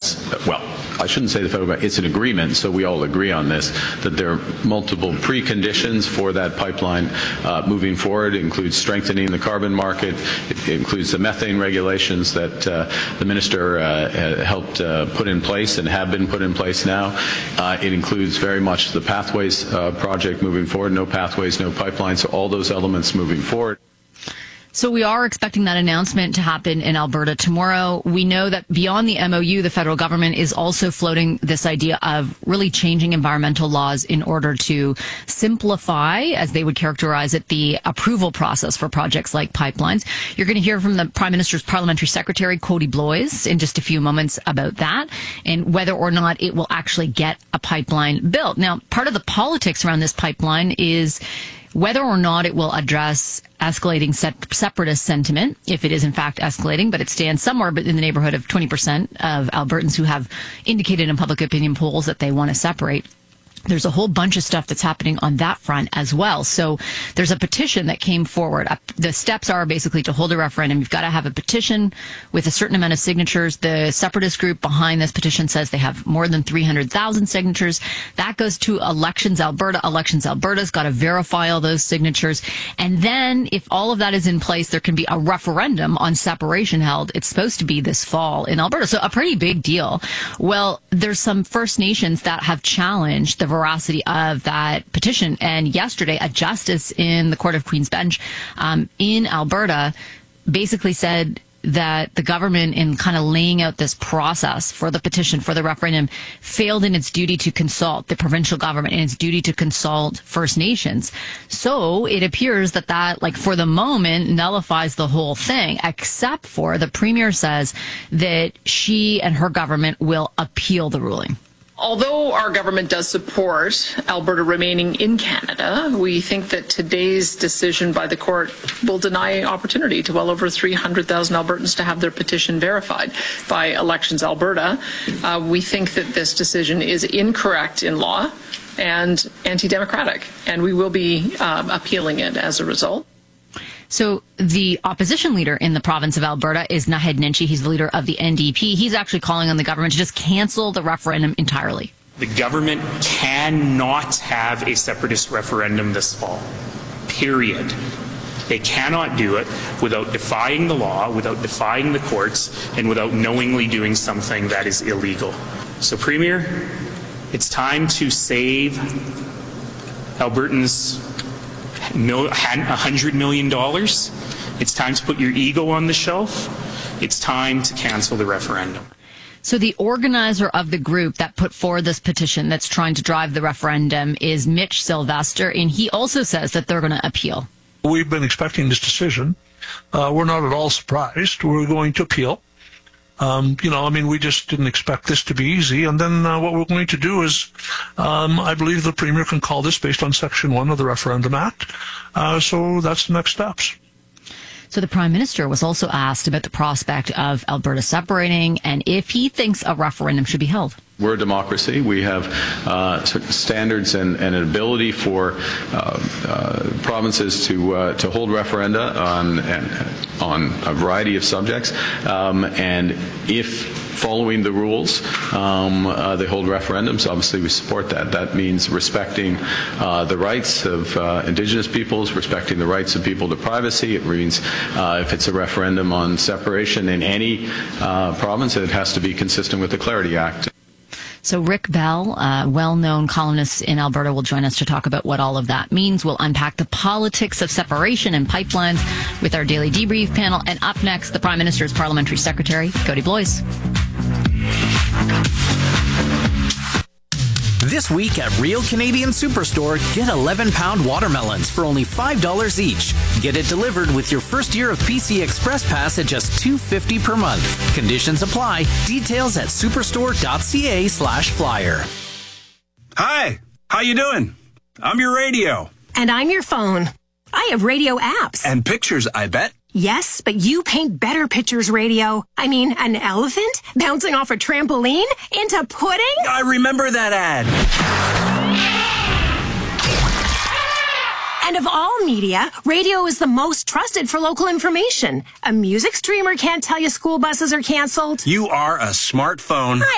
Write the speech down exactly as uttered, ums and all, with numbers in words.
has, well, I shouldn't say the federal government, it's an agreement, so we all agree on this, that there are multiple preconditions for that pipeline uh, moving forward. It includes strengthening the carbon market. It, it includes the methane regulations that uh, the minister uh, helped uh, put in place and have been put in place now. Uh, it includes very much the Pathways uh, project moving forward. No pathways, no pipelines, so all those elements moving forward. So we are expecting that announcement to happen in Alberta tomorrow. We know that beyond the M O U, the federal government is also floating this idea of really changing environmental laws in order to simplify, as they would characterize it, the approval process for projects like pipelines. You're going to hear from the Prime Minister's Parliamentary Secretary, Cody Blois, in just a few moments about that and whether or not it will actually get a pipeline built. Now, part of the politics around this pipeline is whether or not it will address escalating separatist sentiment, if it is in fact escalating, but it stands somewhere in the neighborhood of twenty percent of Albertans who have indicated in public opinion polls that they want to separate. There's a whole bunch of stuff that's happening on that front as well. So there's a petition that came forward. The steps are basically to hold a referendum. You've got to have a petition with a certain amount of signatures. The separatist group behind this petition says they have more than three hundred thousand signatures. That goes to Elections Alberta. Elections Alberta's got to verify all those signatures. And then if all of that is in place, there can be a referendum on separation held. It's supposed to be this fall in Alberta. So a pretty big deal. Well, there's some First Nations that have challenged the veracity of that petition. And yesterday, a justice in the Court of Queen's Bench um, in Alberta basically said that the government, in kind of laying out this process for the petition, for the referendum, failed in its duty to consult the provincial government and its duty to consult First Nations. So it appears that that, like, for the moment, nullifies the whole thing, except for the Premier says that she and her government will appeal the ruling. Although our government does support Alberta remaining in Canada, we think that today's decision by the court will deny opportunity to well over three hundred thousand Albertans to have their petition verified by Elections Alberta. Uh, we think that this decision is incorrect in law and anti-democratic, and we will be um, appealing it as a result. So the opposition leader in the province of Alberta is Naheed Nenshi. He's the leader of the N D P. He's actually calling on the government to just cancel the referendum entirely. The government cannot have a separatist referendum this fall, period. They cannot do it without defying the law, without defying the courts, and without knowingly doing something that is illegal. So, Premier, it's time to save Albertans one hundred million dollars. It's time to put your ego on the shelf. It's time to cancel the referendum. So the organizer of the group that put forward this petition that's trying to drive the referendum is Mitch Sylvester, and he also says that they're going to appeal. We've been expecting this decision. Uh, we're not at all surprised. We're going to appeal. Um, you know, I mean, we just didn't expect this to be easy. And then uh, what we're going to do is, um, I believe the Premier can call this based on Section one of the Referendum Act. Uh, so that's the next steps. So the Prime Minister was also asked about the prospect of Alberta separating and if he thinks a referendum should be held. We're a democracy. We have uh, certain standards and, and an ability for uh, uh, provinces to uh, to hold referenda on and, on a variety of subjects. Um, and if following the rules, um, uh, they hold referendums, obviously we support that. That means respecting uh, the rights of uh, Indigenous peoples, respecting the rights of people to privacy. It means uh, if it's a referendum on separation in any uh, province, it has to be consistent with the Clarity Act. So Rick Bell, a well-known columnist in Alberta, will join us to talk about what all of that means. We'll unpack the politics of separation and pipelines with our daily debrief panel. And up next, the Prime Minister's Parliamentary Secretary, Cody Blois. This week at Real Canadian Superstore, get eleven pound watermelons for only five dollars each. Get it delivered with your first year of P C Express Pass at just two dollars and fifty cents per month. Conditions apply. Details at superstore.ca slash flyer. Hi, how you doing? I'm your radio. And I'm your phone. I have radio apps. And pictures, I bet. Yes, but you paint better pictures, radio. I mean, an elephant bouncing off a trampoline into pudding? I remember that ad. And of all media, radio is the most trusted for local information. A music streamer can't tell you school buses are canceled. You are a smartphone.